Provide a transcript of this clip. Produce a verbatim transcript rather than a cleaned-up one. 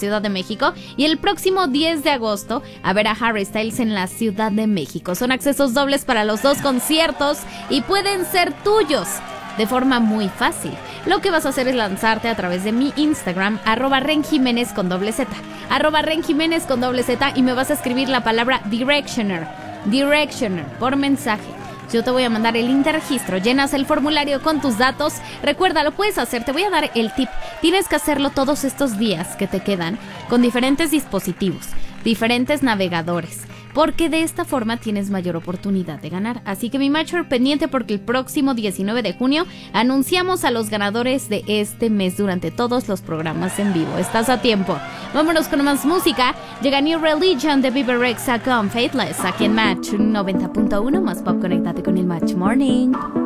Ciudad de México y el próximo diez de agosto a ver a Harry Styles en la Ciudad de México. Son accesos dobles para los dos conciertos y pueden ser tuyos de forma muy fácil. Lo que vas a hacer es lanzarte a través de mi Instagram, arroba renjiménez con doble Z, arroba renjiménez con doble Z, y me vas a escribir la palabra Directioner, Directioner, por mensaje. Yo te voy a mandar el link de registro, llenas el formulario con tus datos. Recuerda, lo puedes hacer, te voy a dar el tip. Tienes que hacerlo todos estos días que te quedan con diferentes dispositivos, diferentes navegadores, porque de esta forma tienes mayor oportunidad de ganar. Así que mi matcher pendiente, porque el próximo diecinueve de junio anunciamos a los ganadores de este mes durante todos los programas en vivo. Estás a tiempo. Vámonos con más música. Llega New Religion de Bebe Rexha con Faithless aquí en Match noventa punto uno, más pop. Conéctate con el Match Morning.